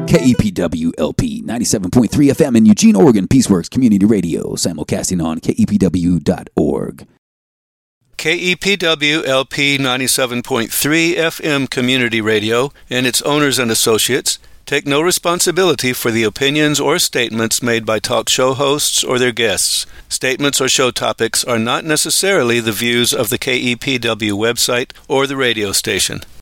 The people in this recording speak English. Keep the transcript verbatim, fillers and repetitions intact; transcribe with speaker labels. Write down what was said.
Speaker 1: K E P W L P ninety-seven point three F M in Eugene, Oregon, Peaceworks Community Radio, simulcasting on K E P W dot org.
Speaker 2: K E P W L P ninety-seven point three F M Community Radio and its owners and associates take no responsibility for the opinions or statements made by talk show hosts or their guests. Statements or show topics are not necessarily the views of the K E P W website or the radio station.